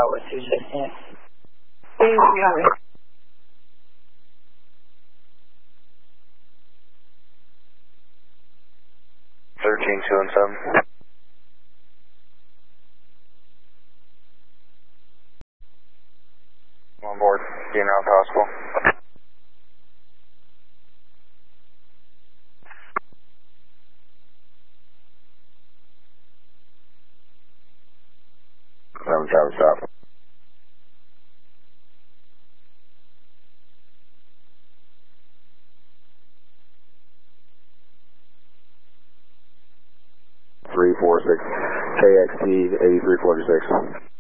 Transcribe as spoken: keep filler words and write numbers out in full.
with two sixteen. Yeah. thirteen two and seven. On board, being out possible. Seven seven stop. Three four six K X T eighty three forty six.